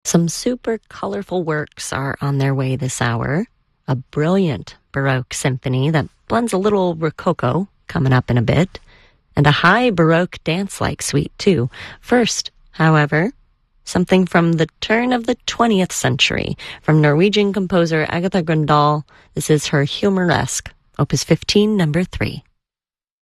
Some super colorful works are on their way this hour. A brilliant Baroque symphony that blends a little Rococo, coming up in a bit, and a high Baroque dance-like suite, too. First, however, something from the turn of the 20th century, from Norwegian composer Agatha Grøndahl. This is her Humoresque, Opus 15, number 3.